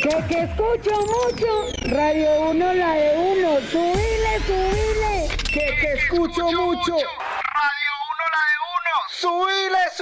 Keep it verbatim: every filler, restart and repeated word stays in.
Que que escucho mucho. Radio uno, la de uno. Subile, subile. Que que escucho mucho. Radio uno, la de uno. Subile, subile.